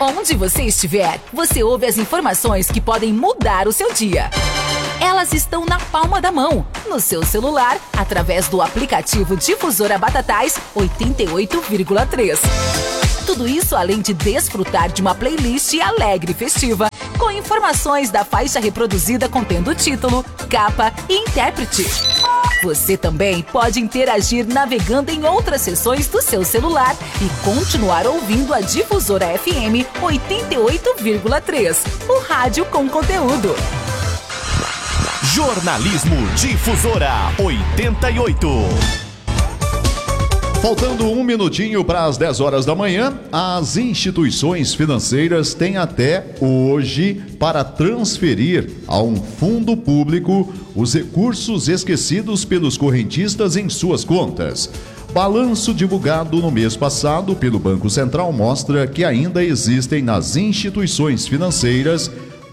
Onde você estiver, você ouve as informações que podem mudar o seu dia. Elas estão na palma da mão, no seu celular, através do aplicativo Difusora Batatais 88,3. Tudo isso além de desfrutar de uma playlist alegre e festiva, com informações da faixa reproduzida contendo título, capa e intérprete. Você também pode interagir navegando em outras seções do seu celular e continuar ouvindo a Difusora FM 88,3, o rádio com conteúdo. Jornalismo Difusora 88. Faltando um minutinho para as 10 horas da manhã, as instituições financeiras têm até hoje para transferir a um fundo público os recursos esquecidos pelos correntistas em suas contas. Balanço divulgado no mês passado pelo Banco Central mostra que ainda existem nas instituições financeiras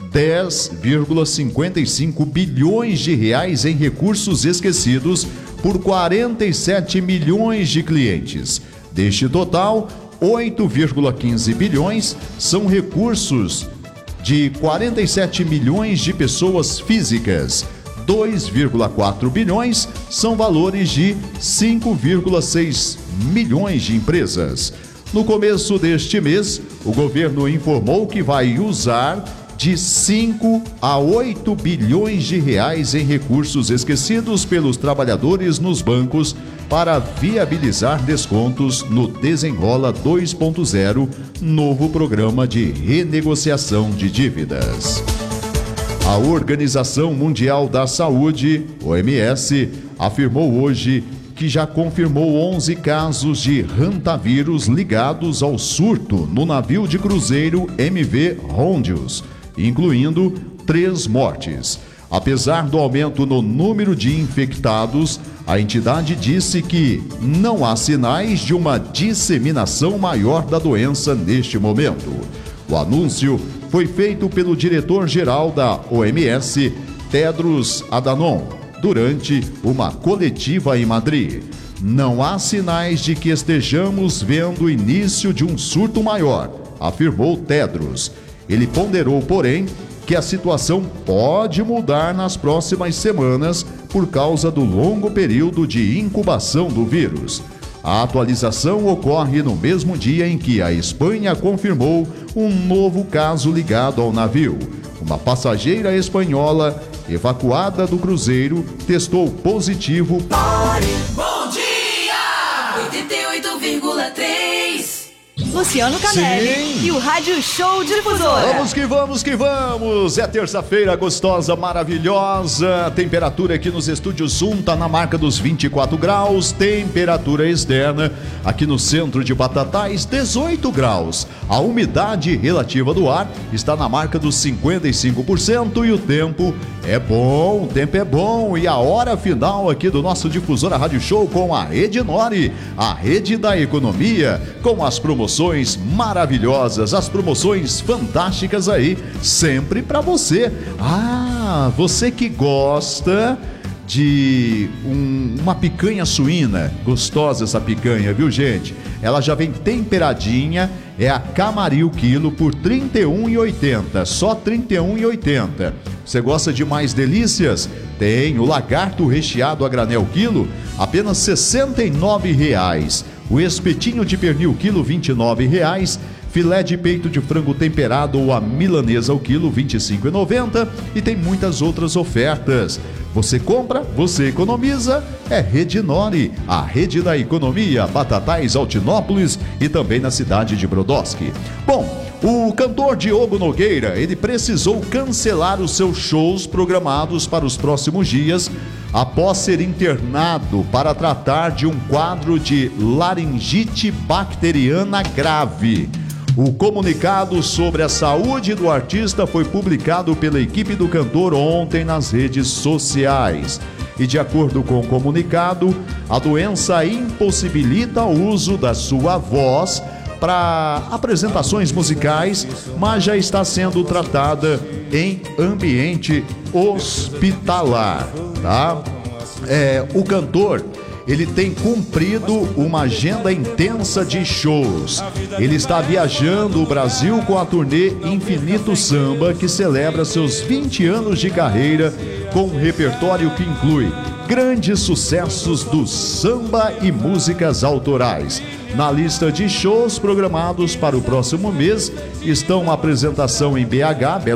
10,55 bilhões de reais em recursos esquecidos por 47 milhões de clientes. Deste total, 8,15 bilhões são recursos de 47 milhões de pessoas físicas. 2,4 bilhões são valores de 5,6 milhões de empresas. No começo deste mês, o governo informou que vai usar de 5 a 8 bilhões de reais em recursos esquecidos pelos trabalhadores nos bancos para viabilizar descontos no Desenrola 2.0, novo programa de renegociação de dívidas. A Organização Mundial da Saúde, OMS, afirmou hoje que já confirmou 11 casos de hantavírus ligados ao surto no navio de cruzeiro MV Rondius, incluindo 3 mortes. Apesar do aumento no número de infectados, a entidade disse que não há sinais de uma disseminação maior da doença neste momento. O anúncio foi feito pelo diretor-geral da OMS, Tedros Adhanom, durante uma coletiva em Madrid. Não há sinais de que estejamos vendo o início de um surto maior, afirmou Tedros. Ele ponderou, porém, que a situação pode mudar nas próximas semanas por causa do longo período de incubação do vírus. A atualização ocorre no mesmo dia em que a Espanha confirmou um novo caso ligado ao navio. Uma passageira espanhola evacuada do cruzeiro testou positivo. Bom dia! 88,3. Luciano Canelli e o Rádio Show de Difusora. Vamos que vamos que vamos! É terça-feira gostosa, maravilhosa. Temperatura aqui nos estúdios Zoom tá na marca dos 24 graus. Temperatura externa aqui no centro de Batatais, 18 graus. A umidade relativa do ar está na marca dos 55% e o tempo é bom, e a hora final aqui do nosso Difusora Rádio Show com a Ednori, a rede da economia, com as promoções maravilhosas, as promoções fantásticas aí, sempre para você. Você que gosta de uma picanha suína, gostosa essa picanha, viu gente? Ela já vem temperadinha, é a Camaril quilo por R$ 31,80, só R$ 31,80. Você gosta de mais delícias? Tem o lagarto recheado a granel quilo, apenas R$ 69,00. O espetinho de pernil quilo, R$ 29,00. Filé de peito de frango temperado ou a milanesa ao quilo, R$ 25,90. E tem muitas outras ofertas. Você compra, você economiza, é Redinori, a rede da economia, Batatais, Altinópolis e também na cidade de Brodowski. Bom, o cantor Diogo Nogueira, ele precisou cancelar os seus shows programados para os próximos dias após ser internado para tratar de um quadro de laringite bacteriana grave. O comunicado sobre a saúde do artista foi publicado pela equipe do cantor ontem nas redes sociais. E de acordo com o comunicado, a doença impossibilita o uso da sua voz para apresentações musicais, mas já está sendo tratada em ambiente hospitalar, tá? O cantor, ele tem cumprido uma agenda intensa de shows. Ele está viajando o Brasil com a turnê Infinito Samba, que celebra seus 20 anos de carreira, com um repertório que inclui grandes sucessos do samba e músicas autorais. Na lista de shows programados para o próximo mês estão uma apresentação em BH,